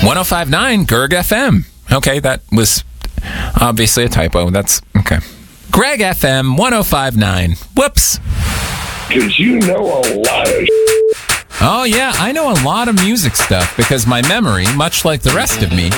1059 Gerg FM. Okay, that was obviously a typo. That's okay. Greg FM 1059. Whoops. Because you know a lot of Oh, yeah, I know a lot of music stuff because my memory, much like the rest of me,